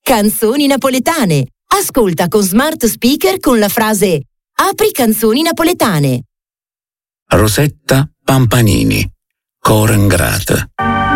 Canzoni napoletane. Ascolta con smart speaker con la frase "Apri canzoni napoletane". Rosetta Pampanini, Coren Grat.